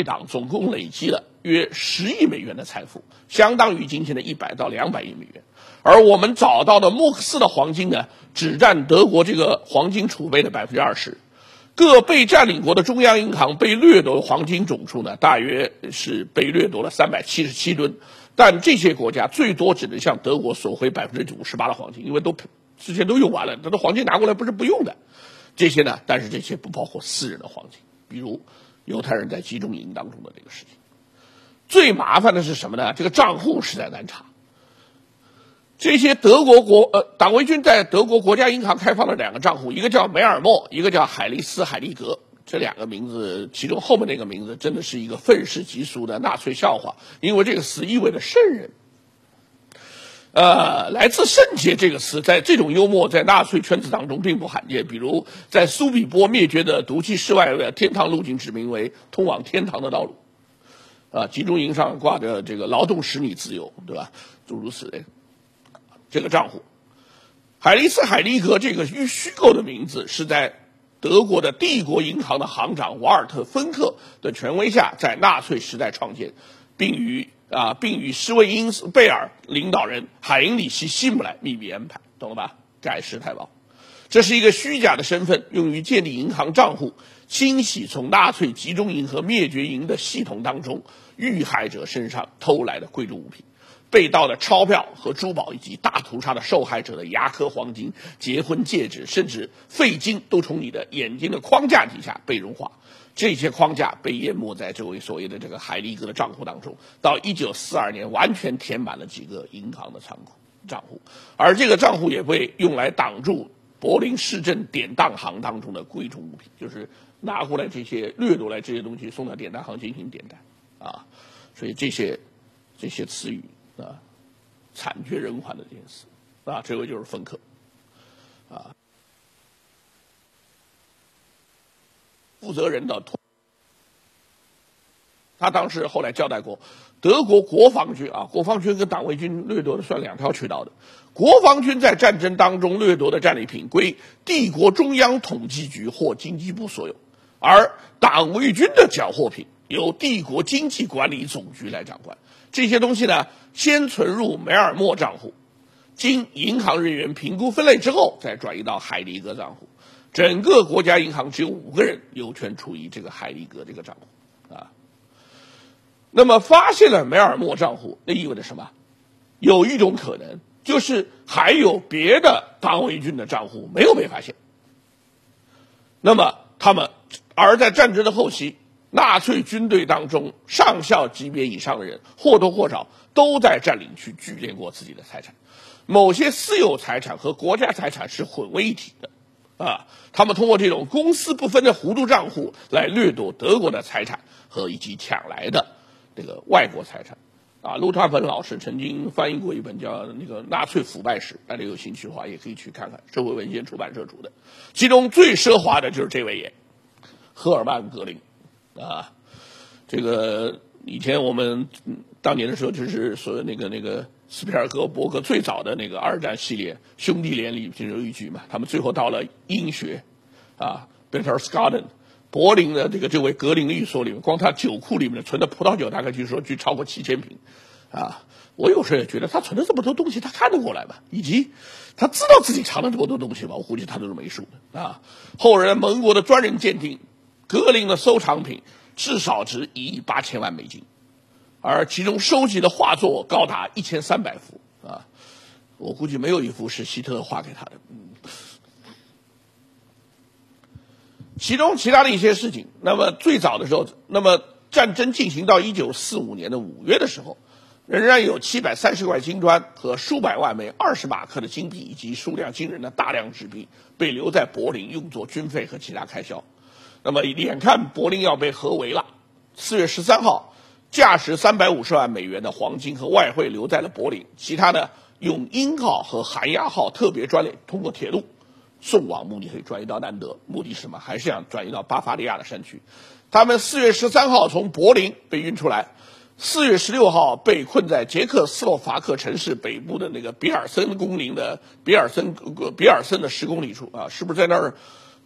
贵党总共累积了约10亿美元的财富，相当于今天的100到200亿美元。而我们找到的莫克斯的黄金呢，只占德国这个黄金储备的20%。各被占领国的中央银行被掠夺的黄金总数呢，大约是被掠夺了377吨。但这些国家最多只能向德国索回58%的黄金，因为之前都用完了，这黄金拿过来不是不用的。这些呢，但是这些不包括私人的黄金，比如犹太人在集中营当中的这个事情。最麻烦的是什么呢？这个账户实在难查。这些党卫军在德国国家银行开放了2个账户，一个叫梅尔默，一个叫海利斯海利格。这2个名字，其中后面那个名字真的是一个愤世嫉俗的纳粹笑话，因为这个词意味着圣人。来自圣洁这个词，在这种幽默在纳粹圈子当中并不罕见。比如在苏比波灭绝的毒气室外的天堂路径指明为通往天堂的道路。集中营上挂着这个劳动使你自由，对吧？诸如此类。这个账户，海利斯海利格这个虚构的名字是在德国的帝国银行的行长瓦尔特芬克的权威下，在纳粹时代创建，并与施魏因贝尔领导人海因里希希姆莱秘密安排，懂了吧？盖世太保，这是一个虚假的身份，用于建立银行账户，清洗从纳粹集中营和灭绝营的系统当中遇害者身上偷来的贵重物品。被盗的钞票和珠宝，以及大屠杀的受害者的牙科黄金、结婚戒指，甚至费金，都从你的眼睛的框架底下被融化。这些框架被淹没在这位所谓的这个海利格的账户当中，到1942年完全填满了几个银行的账户，而这个账户也被用来挡住柏林市政典当行当中的贵重物品，就是拿过来这些掠夺来这些东西送到典当行进行典当所以这些词语。惨绝人寰的这件事这位就是芬克负责人的他当时后来交代过，德国国防军国防军跟党卫军掠夺的算2条渠道的。国防军在战争当中掠夺的战利品归帝国中央统计局或经济部所有，而党卫军的缴获品由帝国经济管理总局来掌管。这些东西呢，先存入梅尔默账户，经银行人员评估分类之后，再转移到海利格账户。整个国家银行只有5个人有权处理这个海利格这个账户那么发现了梅尔默账户，那意味着什么？有一种可能就是还有别的党卫军的账户没有被发现。那么而在战争的后期，纳粹军队当中上校级别以上的人或多或少都在占领区聚敛过自己的财产，某些私有财产和国家财产是混为一体的他们通过这种公私不分的糊涂账户来掠夺德国的财产和以及抢来的这个外国财产陆特芬老师曾经翻译过一本叫那个纳粹腐败史，大家有兴趣的话也可以去看看，社会文献出版社出的。其中最奢华的就是这位爷赫尔曼·格林这个以前我们当年的时候就是说那个斯皮尔伯格最早的那个2战系列兄弟连里就有一句嘛，他们最后到了英学Berchtesgaden 柏林的这位格林寓所里面，光他酒库里面存的葡萄酒大概据说超过7000瓶我有时候也觉得他存的这么多东西他看得过来吧，以及他知道自己藏了这么多东西吧，我估计他都是没数的后人盟国的专人鉴定，格林的收藏品至少值1.8亿美金，而其中收集的画作高达1300幅我估计没有一幅是希特勒画给他的其中其他的一些事情，那么最早的时候，那么战争进行到1945年的5月的时候，仍然有730块金砖和数百万枚20马克的金币，以及数量惊人的大量纸币被留在柏林，用作军费和其他开销。那么眼看柏林要被合围了，4月13号，驾驶350万美元的黄金和外汇留在了柏林，其他的用鹰号和韩亚号特别专列通过铁路送往慕尼黑，转移到南德，目的是什么？还是想转移到巴伐利亚的山区。他们4月13号从柏林被运出来，4月16号被困在捷克斯洛伐克城市北部的那个比尔森公林的比尔森的10公里处是不是在那儿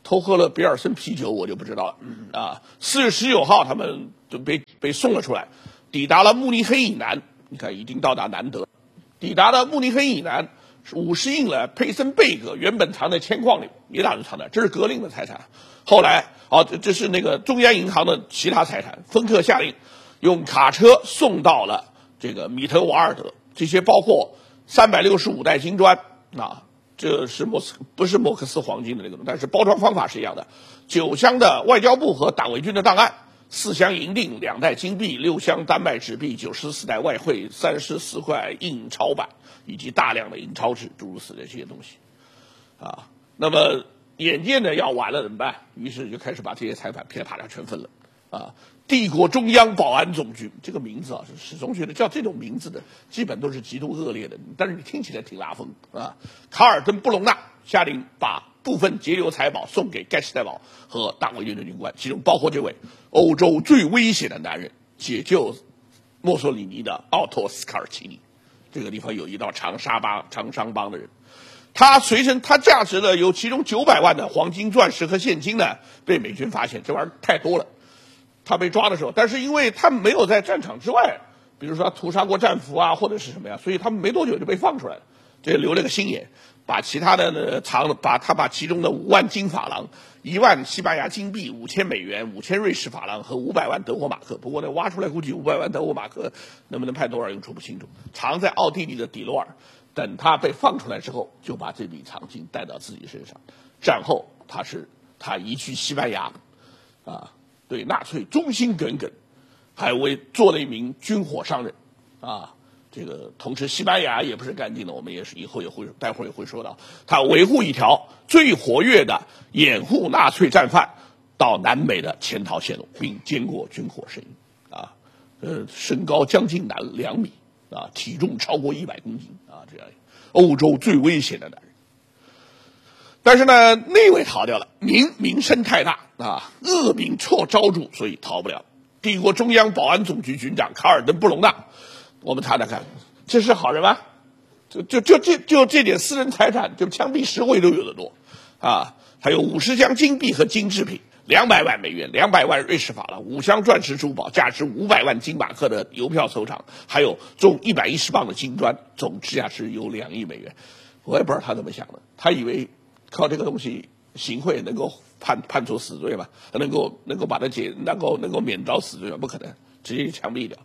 偷喝了比尔森啤酒，我就不知道了。4月19号他们就被送了出来，抵达了慕尼黑以南。你看，已经到达南德，抵达了慕尼黑以南，50印了佩森贝格原本藏在铅矿里，也打算藏在，这是格林的财产。后来这是那个中央银行的其他财产，芬克下令用卡车送到了这个米特瓦尔德，这些包括365袋金砖这是不是莫克斯黄金的那个，但是包装方法是一样的。9箱的外交部和党卫军的档案，4箱银锭，2袋金币，6箱丹麦纸币，94袋外汇，34块印钞版，以及大量的印钞纸，诸如此类这些东西。那么眼见着要完了怎么办？于是就开始把这些财产噼里啪啦全分了。帝国中央保安总局这个名字是始终觉得叫这种名字的基本都是极度恶劣的，但是你听起来挺拉风卡尔登布隆纳下令把部分节流财宝送给盖世太保和党卫军的军官，其中包括这位欧洲最危险的男人，解救墨索里尼的奥托斯卡尔奇尼。这个地方有一道长伤疤的人，他价值了有其中900万的黄金、钻石和现金呢，被美军发现，这玩意儿太多了。他被抓的时候，但是因为他没有在战场之外，比如说他屠杀过战俘或者是什么呀，所以他们没多久就被放出来了。这留了个心眼，把其他的呢把其中的5万金法郎、1万西班牙金币、5000美元、5000瑞士法郎和500万德国马克，不过呢挖出来估计500万德国马克能不能派多少用处不清楚，藏在奥地利的底罗尔。等他被放出来之后，就把这笔藏金带到自己身上。战后他移居西班牙对纳粹忠心耿耿，还做了一名军火商人这个同时西班牙也不是干净的，我们待会儿也会说到，他维护一条最活跃的掩护纳粹战犯到南美的潜逃线路，并经过军火生意身高将近2米体重超过100公斤这样欧洲最危险的男人。但是呢，那位逃掉了，名声太大恶名昭著，所以逃不了。帝国中央保安总局局长卡尔登布隆纳，我们查查看，这是好人吗？就这点私人财产，就枪毙10回都有的多还有50箱金币和金制品，200万美元，200万瑞士法郎，5箱钻石珠宝，价值500万金马克的邮票收藏，还有重110磅的金砖，总价值有2亿美元。我也不知道他怎么想的，他以为靠这个东西行贿能够判处死罪吧，能够把他能够免遭死罪吧？不可能，直接枪毙掉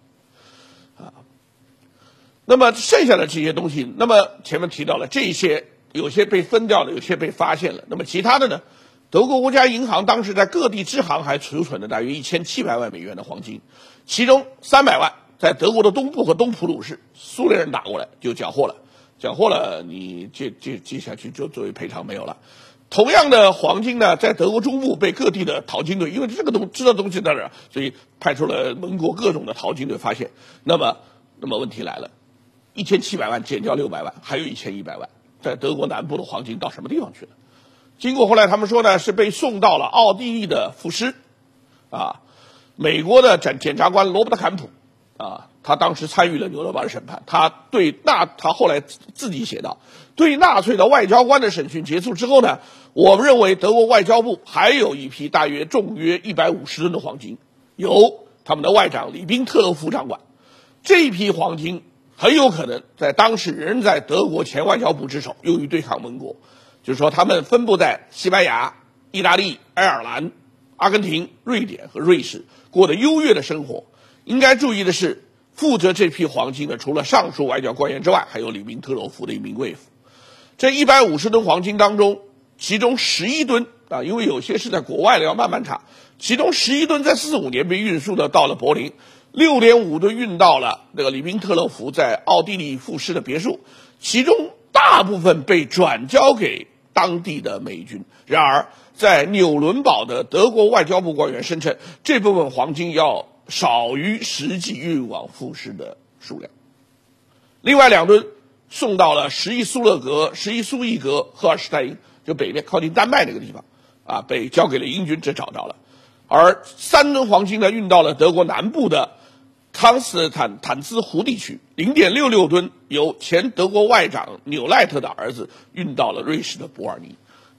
那么剩下的这些东西，那么前面提到了这些，有些被分掉了，有些被发现了。那么其他的呢？德国国家银行当时在各地支行还储存了大约1700万美元的黄金，其中300万在德国的东部和东普鲁士，苏联人打过来就缴获了，你接下去就作为赔偿没有了。同样的黄金呢，在德国中部被各地的淘金队，因为这个知道东西在哪儿，所以派出了盟国各种的淘金队发现。那么问题来了，1700万减掉600万，还有1100万，在德国南部的黄金到什么地方去了？经过后来他们说呢，是被送到了奥地利的富施美国的检察官罗伯特坎普他当时参与了纽伦堡的审判，他后来自己写道，对纳粹的外交官的审讯结束之后呢，我们认为德国外交部还有一批重约150吨的黄金，由他们的外长里宾特洛夫掌管。这一批黄金很有可能在当时仍在德国前外交部之手，用于对抗盟国，就是说他们分布在西班牙、意大利、爱尔兰、阿根廷、瑞典和瑞士，过得优越的生活。应该注意的是，负责这批黄金的除了上述外交官员之外，还有里宾特洛夫的一名贵妇。这150吨黄金当中，其中11吨因为有些是在国外的，要慢慢查，其中11吨在45年被运输到了柏林，6.5吨运到了那个里宾特洛夫在奥地利富施的别墅，其中大部分被转交给当地的美军。然而在纽伦堡的德国外交部官员声称，这部分黄金要少于实际运往富施的数量。另外2吨送到了11苏伊格赫尔施泰因，就北面靠近丹麦那个地方被交给了英军，这找着了。而3吨黄金呢，运到了德国南部的康斯坦兹湖地区，0.66吨由前德国外长纽赖特的儿子运到了瑞士的伯尔尼。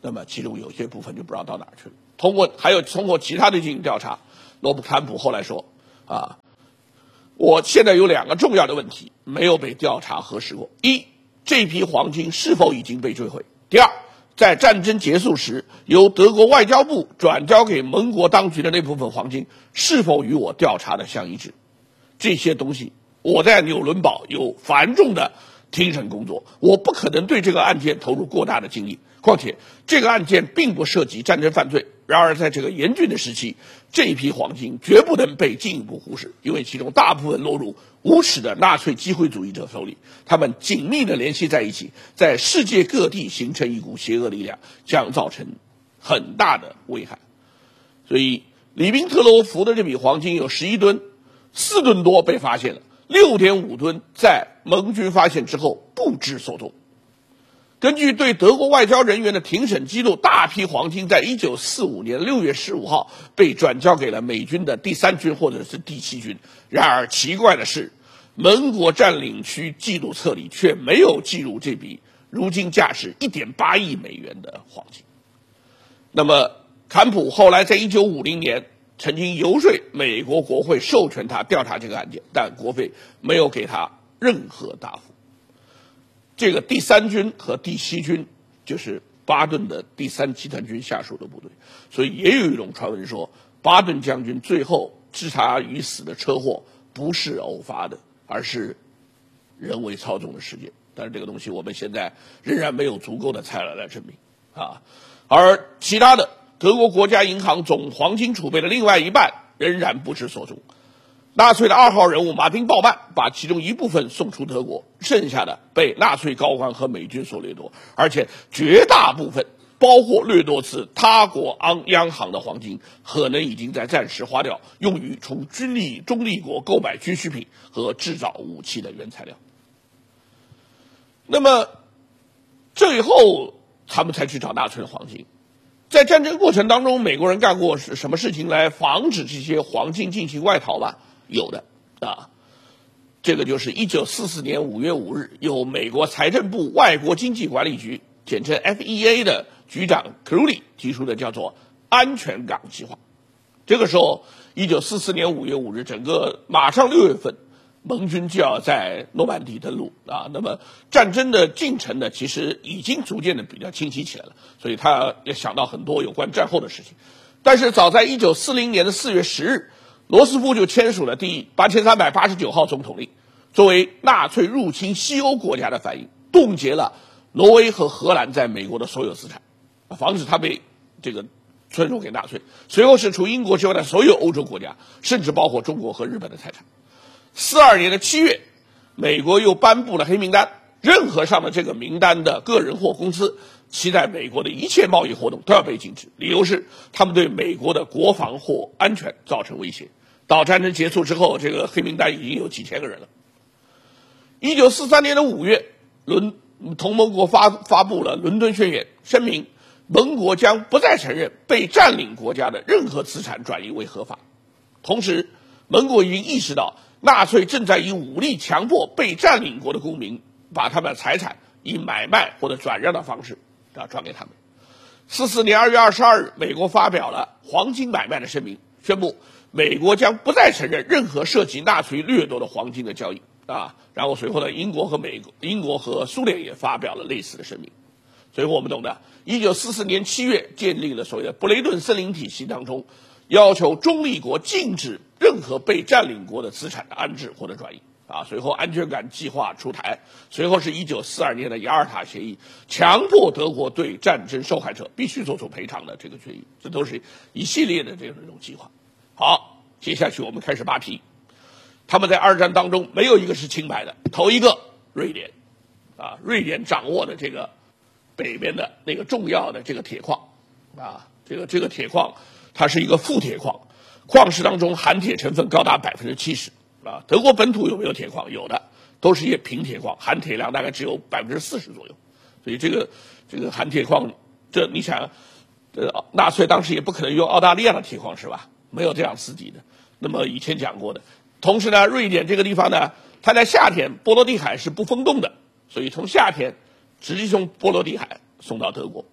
那么其中有些部分就不知道到哪儿去了。通过其他的进行调查，罗布坎普后来说我现在有2个重要的问题没有被调查核实过：一，这批黄金是否已经被坠毁；第二，在战争结束时由德国外交部转交给盟国当局的那部分黄金是否与我调查的相一致。这些东西我在纽伦堡有繁重的庭审工作，我不可能对这个案件投入过大的精力，况且这个案件并不涉及战争犯罪。然而在这个严峻的时期，这一批黄金绝不能被进一步忽视，因为其中大部分落入无耻的纳粹机会主义者手里，他们紧密地联系在一起，在世界各地形成一股邪恶力量，将造成很大的危害。所以里宾特罗夫的这笔黄金有11吨，4吨多被发现了，6.5吨在盟军发现之后不知所踪。根据对德国外交人员的庭审记录，大批黄金在1945年6月15号被转交给了美军的第3军或者是第7军。然而奇怪的是，盟国占领区记录册里却没有记录这笔如今价值1.8亿美元的黄金。那么坎普后来在1950年曾经游说美国国会授权他调查这个案件，但国会没有给他任何答复。这个第3军和第7军就是巴顿的第3集团军下属的部队，所以也有一种传闻说，巴顿将军最后致他于死的车祸不是偶发的，而是人为操纵的事件。但是这个东西我们现在仍然没有足够的材料来证明而其他的德国国家银行总黄金储备的另外一半仍然不知所踪。纳粹的2号人物马丁·鲍曼把其中一部分送出德国，剩下的被纳粹高官和美军所掠夺，而且绝大部分包括掠夺自他国央行的黄金可能已经在暂时花掉，用于从中立国购买军需品和制造武器的原材料。那么最后他们才去找纳粹的黄金。在战争过程当中，美国人干过什么事情来防止这些黄金进行外逃吧？有的这个就是1944年5月5日，由美国财政部外国经济管理局简称 FEA 的局长克鲁里提出的叫做安全港计划。这个时候1944年5月5日，整个马上6月份盟军就要在诺曼底登陆那么战争的进程呢，其实已经逐渐的比较清晰起来了，所以他也想到很多有关战后的事情。但是早在1940年的4月10日，罗斯福就签署了第8389号总统令，作为纳粹入侵西欧国家的反应，冻结了挪威和荷兰在美国的所有资产，防止他被这个出售给纳粹。随后是除英国之外的所有欧洲国家，甚至包括中国和日本的财产。42年的7月，美国又颁布了黑名单，任何上了这个名单的个人或公司，其在美国的一切贸易活动都要被禁止，理由是他们对美国的国防或安全造成威胁。到战争结束之后，这个黑名单已经有几千个人了。1943年的5月，同盟国发布了伦敦宣言，声明盟国将不再承认被占领国家的任何资产转移为合法。同时，盟国已经意识到纳粹正在以武力强迫被占领国的公民把他们的财产以买卖或者转让的方式转给他们。44年2月22日，美国发表了黄金买卖的声明，宣布美国将不再承认任何涉及纳粹掠夺的黄金的交易然后随后呢，英国和苏联也发表了类似的声明。所以我们懂得1944年7月建立了所谓的布雷顿森林体系当中，要求中立国禁止任何被占领国的资产的安置或者转移随后安全感计划出台，随后是1942年的雅尔塔协议，强迫德国对战争受害者必须做出赔偿的这个决议，这都是一系列的这种计划。好，接下去我们开始扒皮。他们在二战当中没有一个是清白的。头一个瑞典瑞典掌握的这个北边的那个重要的这个铁矿这个铁矿它是一个富铁矿，矿石当中含铁成分高达70%德国本土有没有铁矿？有的，都是一些贫铁矿，含铁量大概只有40%左右。所以这个含铁矿，这你想纳粹当时也不可能用澳大利亚的铁矿是吧？没有这样刺激的。那么以前讲过的。同时呢，瑞典这个地方呢，它在夏天波罗的海是不封冻的，所以从夏天直接从波罗的海送到德国。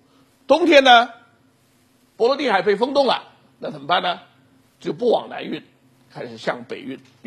冬天呢，波罗的海被封冻了，那怎么办呢？就不往南运，开始向北运。